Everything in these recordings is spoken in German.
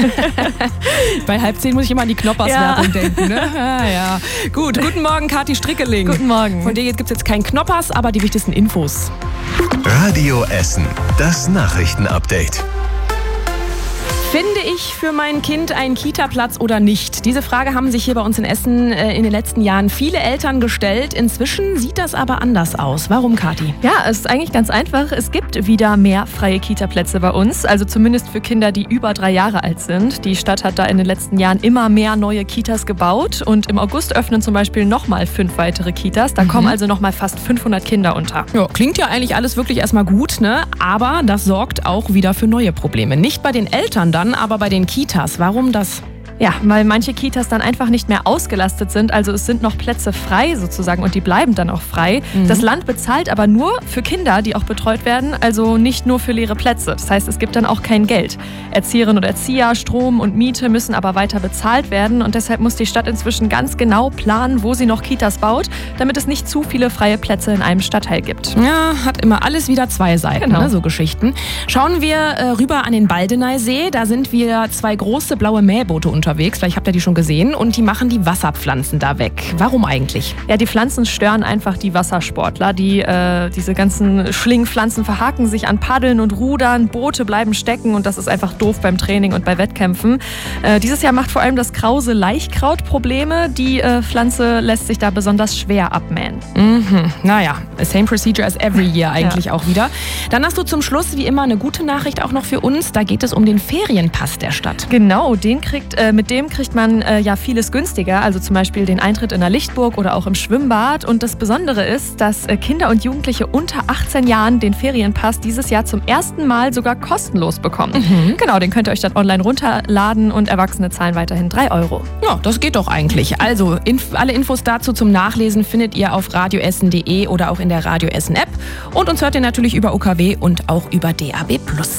Bei 9:30 muss ich immer an die Knoppers-Werbung denken. Ne? Ja. Gut, guten Morgen, Kathi Strickeling. Guten Morgen. Von dir gibt es jetzt keinen Knoppers, aber die wichtigsten Infos. Radio Essen, das Nachrichtenupdate. Finde ich für mein Kind einen Kita-Platz oder nicht? Diese Frage haben sich hier bei uns in Essen in den letzten Jahren viele Eltern gestellt. Inzwischen sieht das aber anders aus. Warum, Kathi? Ja, es ist eigentlich ganz einfach. Es gibt wieder mehr freie Kita-Plätze bei uns. Also zumindest für Kinder, die über 3 Jahre alt sind. Die Stadt hat da in den letzten Jahren immer mehr neue Kitas gebaut. Und im August öffnen zum Beispiel nochmal 5 weitere Kitas. Da kommen also nochmal fast 500 Kinder unter. Ja, klingt ja eigentlich alles wirklich erstmal gut, ne? Aber das sorgt auch wieder für neue Probleme. Nicht bei den Eltern aber bei den Kitas. Warum das? Ja, weil manche Kitas dann einfach nicht mehr ausgelastet sind. Also es sind noch Plätze frei sozusagen und die bleiben dann auch frei. Das Land bezahlt aber nur für Kinder, die auch betreut werden, also nicht nur für leere Plätze. Das heißt, es gibt dann auch kein Geld. Erzieherinnen und Erzieher, Strom und Miete müssen aber weiter bezahlt werden und deshalb muss die Stadt inzwischen ganz genau planen, wo sie noch Kitas baut, damit es nicht zu viele freie Plätze in einem Stadtteil gibt. Ja, hat immer alles wieder 2 Seiten, Genau. ne, so Geschichten. Schauen wir rüber an den Baldeneysee. Da sind wieder 2 große blaue Mähboote unterwegs. Vielleicht habt ihr die schon gesehen. Und die machen die Wasserpflanzen da weg. Warum eigentlich? Ja, die Pflanzen stören einfach die Wassersportler. Diese ganzen Schlingpflanzen verhaken sich an Paddeln und Rudern. Boote bleiben stecken und das ist einfach doof beim Training und bei Wettkämpfen. Dieses Jahr macht vor allem das krause Laichkraut Probleme. Die Pflanze lässt sich da besonders schwer abmähen. Naja, same procedure as every year eigentlich auch wieder. Dann hast du zum Schluss wie immer eine gute Nachricht auch noch für uns. Da geht es um den Ferienpass der Stadt. Genau, mit dem kriegt man ja vieles günstiger, also zum Beispiel den Eintritt in der Lichtburg oder auch im Schwimmbad. Und das Besondere ist, dass Kinder und Jugendliche unter 18 Jahren den Ferienpass dieses Jahr zum ersten Mal sogar kostenlos bekommen. Genau, den könnt ihr euch dann online runterladen und Erwachsene zahlen weiterhin 3 Euro. Ja, das geht doch eigentlich. Also alle Infos dazu zum Nachlesen findet ihr auf radioessen.de oder auch in der Radio Essen App. Und uns hört ihr natürlich über UKW und auch über DAB+.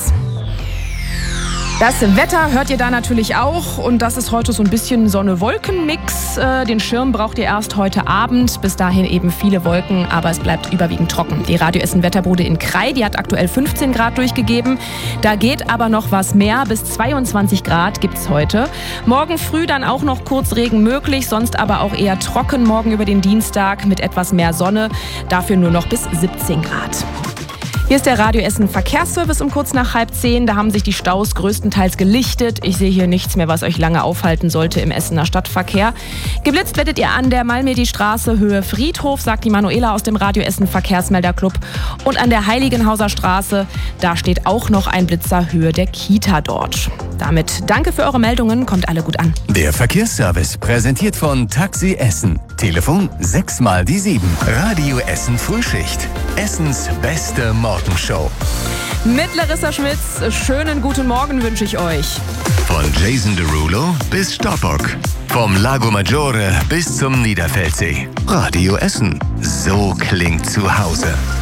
Das Wetter hört ihr da natürlich auch und das ist heute so ein bisschen Sonne-Wolken-Mix. Den Schirm braucht ihr erst heute Abend. Bis dahin eben viele Wolken, aber es bleibt überwiegend trocken. Die Radio Essen Wetterbude in Krai, die hat aktuell 15 Grad durchgegeben. Da geht aber noch was mehr. Bis 22 Grad gibt's heute. Morgen früh dann auch noch kurz Regen möglich, sonst aber auch eher trocken morgen über den Dienstag mit etwas mehr Sonne. Dafür nur noch bis 17 Grad. Hier ist der Radio Essen Verkehrsservice um kurz nach 9:30. Da haben sich die Staus größtenteils gelichtet. Ich sehe hier nichts mehr, was euch lange aufhalten sollte im Essener Stadtverkehr. Geblitzt werdet ihr an der Malmedy-Straße Höhe Friedhof, sagt die Manuela aus dem Radio Essen Verkehrsmelderclub. Und an der Heiligenhauser Straße, da steht auch noch ein Blitzer Höhe der Kita dort. Damit danke für eure Meldungen, kommt alle gut an. Der Verkehrsservice präsentiert von Taxi Essen. Telefon 6 mal die 7. Radio Essen Frühschicht. Essens beste Morgenshow. Mit Larissa Schmitz, schönen guten Morgen wünsche ich euch. Von Jason Derulo bis Stoppock. Vom Lago Maggiore bis zum Niederfeldsee. Radio Essen. So klingt zu Hause.